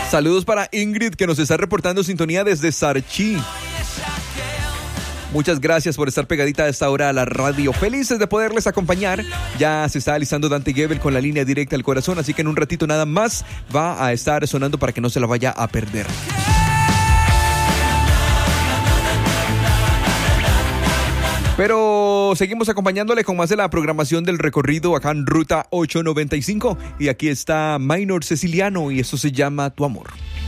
Saludos para Ingrid, que nos está reportando sintonía desde Sarchí. Muchas gracias por estar pegadita a esta hora a la radio. Felices de poderles acompañar. Ya se está alistando Dante Gebel con la línea directa al corazón, así que en un ratito nada más va a estar sonando para que no se la vaya a perder. Pero seguimos acompañándole con más de la programación del recorrido acá en Ruta 895. Y aquí está Minor Ceciliano y esto se llama Tu Amor.